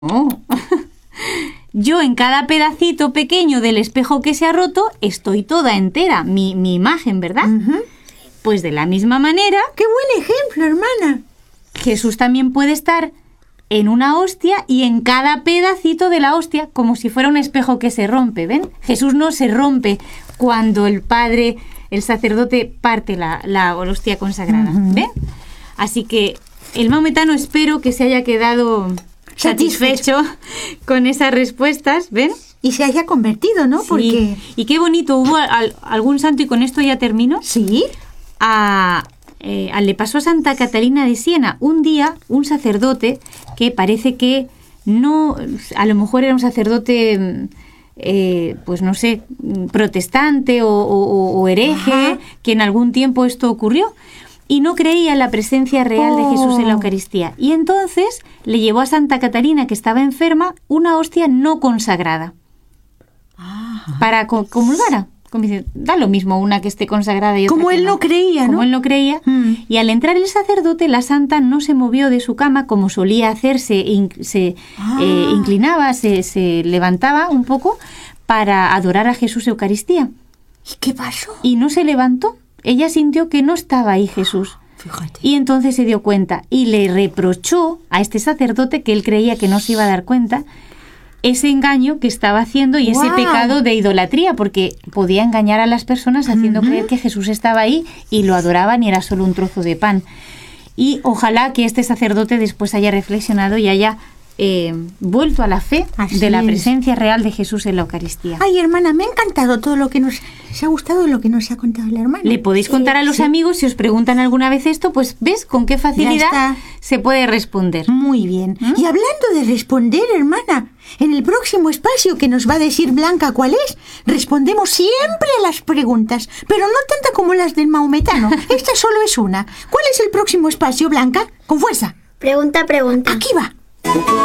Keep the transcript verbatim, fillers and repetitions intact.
Oh. Yo en cada pedacito pequeño del espejo que se ha roto estoy toda entera, mi, mi imagen, ¿verdad? Uh-huh. Pues de la misma manera... ¡Qué buen ejemplo, hermana! Jesús también puede estar en una hostia y en cada pedacito de la hostia, como si fuera un espejo que se rompe, ¿ven? Jesús no se rompe cuando el padre, el sacerdote, parte la, la hostia consagrada, uh-huh. ¿ven? Así que el maometano espero que se haya quedado satisfecho, satisfecho con esas respuestas, ¿ven? Y se haya convertido, ¿no? Sí. Porque... Y qué bonito, ¿hubo al, algún santo, y con esto ya termino? Sí. A... Eh, le pasó a Santa Catalina de Siena. Un día, un sacerdote que parece que no, a lo mejor era un sacerdote, eh, pues no sé, protestante o, o, o hereje, ajá, que en algún tiempo esto ocurrió, y no creía en la presencia real oh. de Jesús en la Eucaristía. Y entonces le llevó a Santa Catalina, que estaba enferma, una hostia no consagrada, ajá, para que comulgara. Como dice, da lo mismo una que esté consagrada y otra como que él no, no creía, como ¿no? él no creía. Mm. Y al entrar el sacerdote, la santa no se movió de su cama como solía hacerse, in, se ah. eh, inclinaba, se, se levantaba un poco para adorar a Jesús Eucaristía. ¿Y qué pasó? Y no se levantó. Ella sintió que no estaba ahí Jesús. Fíjate. Y entonces se dio cuenta y le reprochó a este sacerdote, que él creía que no se iba a dar cuenta, ese engaño que estaba haciendo y wow. ese pecado de idolatría, porque podía engañar a las personas haciendo uh-huh. creer que Jesús estaba ahí y lo adoraban y era solo un trozo de pan. Y ojalá que este sacerdote después haya reflexionado y haya eh, vuelto a la fe Así de la presencia es. real de Jesús en la Eucaristía. Ay, hermana, me ha encantado todo lo que nos se ha gustado, lo que nos ha contado la hermana. Le podéis contar a los sí. amigos, si os preguntan alguna vez esto, pues ves con qué facilidad se puede responder. Muy bien. ¿Mm? Y hablando de responder, hermana, en el próximo espacio que nos va a decir Blanca cuál es, respondemos siempre a las preguntas, pero no tanta como las del maometano. Esta solo es una. ¿Cuál es el próximo espacio, Blanca? Con fuerza. Pregunta, pregunta. Aquí va.